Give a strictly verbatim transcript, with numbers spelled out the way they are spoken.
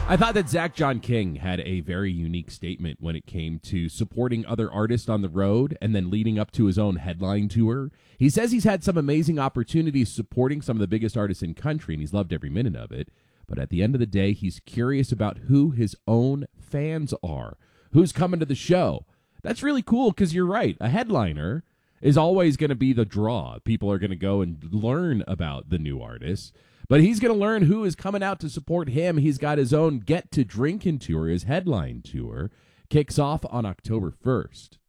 I thought that Zach John King had a very unique statement when it came to supporting other artists on the road and then leading up to his own headline tour. He says he's had some amazing opportunities supporting some of the biggest artists in country, and he's loved every minute of it. But at the end of the day, he's curious about who his own fans are, who's coming to the show. That's really cool because you're right. A headliner is always going to be the draw. People are going to go and learn about the new artists. But he's going to learn who is coming out to support him. He's got his own Get to Drinkin' tour. His headline tour kicks off on October first.